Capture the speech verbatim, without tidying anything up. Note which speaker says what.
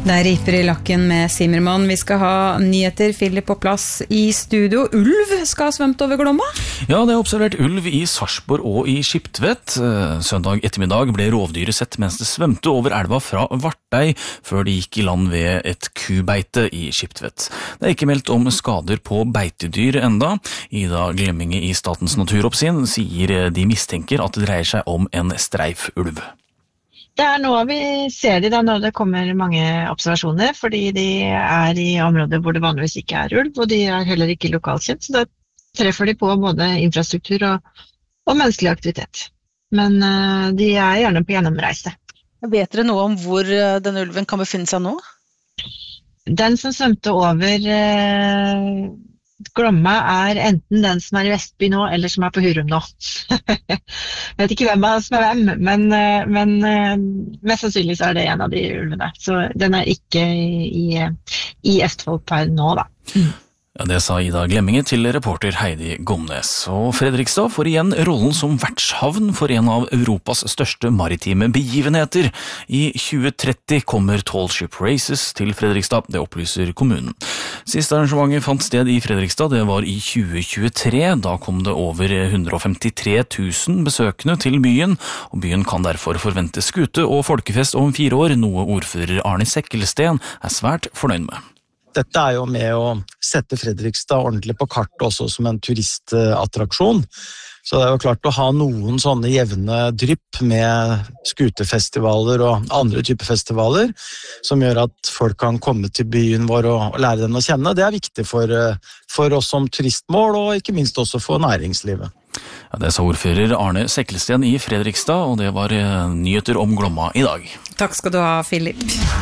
Speaker 1: Der riper I lakken med Simmermann. Vi skal ha nyheter, Philip på plass I studio. Ulv skal ha svømt over Glomma?
Speaker 2: Ja, det er observert ulv I Sarpsborg og I Skiptvet. Søndag ettermiddag ble rovdyret sett mens det svømte over elva fra Vartei, før de gikk I land ved et kubeite I Skiptvet. Det er ikke meldt om skader på beitedyr enda. Ida Glemminge I Statens naturoppsyn sier de mistenker at det dreier seg om en streifulv.
Speaker 3: Det er nå vi ser de da når det kommer mange observasjoner, fordi de er I områder hvor det vanligvis ikke er ulv, og de er heller ikke lokalkjent, så da treffer de på både infrastruktur og, og menneskelig aktivitet. Men uh, de er gjerne på gjennomreise.
Speaker 4: Vet dere noe om hvor den ulven kan befinne seg nå?
Speaker 3: Den som svømte over uh, Glomma er enten den som er I Vestby nå, eller som er på Hurum nå. Jeg vet ikke hvem av som er hvem, men, men mest sannsynlig så er det en av de ulvene. Så den er ikke I, I Østfold per nå da. Mm.
Speaker 2: Ja, det sa Ida Glemminge til reporter Heidi Gomnes. Og Fredrikstad får igjen rollen som vertshavn for en av Europas største maritime begivenheter. I tjue tretti kommer Tall Ship Races til Fredrikstad, det opplyser kommunen. Siste arrangementet fant sted I Fredrikstad, det var I tjue tjuetre. Da kom det over hundre og femtitre tusen besøkende til byen, og byen kan derfor forvente skute og folkefest om fire år, noe ordfører Arne Sekkelsten er svært fornøyd med.
Speaker 5: Dette er jo med å sette Fredrikstad ordentlig på kart også som en turistattraksjon. Så det er jo klart å ha noen sånne jevne drypp med skutefestivaler og andre typer festivaler, som gjør at folk kan komme til byen vår og lære den å kjenne. Det er viktig for, for oss som turistmål, og ikke minst også for næringslivet.
Speaker 2: Ja, det sa ordfører Arne Sekkelsten I Fredrikstad, og det var nyheter om Glomma I dag.
Speaker 1: Takk skal du ha, Philip.